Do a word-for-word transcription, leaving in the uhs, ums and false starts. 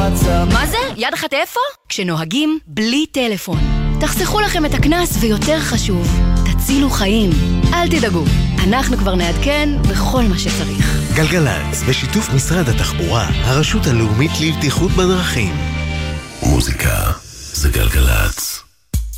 בוואטסאפ. מה זה? יד אחת איפה? כשנוהגים בלי טלפון. תחסכו לכם את הכנס ויותר חשוב, תצילו חיים. אל תדאגו, אנחנו כבר נעדכן בכל מה שצריך. גלגלץ, בשיתוף משרד התחבורה, הרשות הלאומית לבטיחות בדרכים. מוזיקה זה גלגלץ.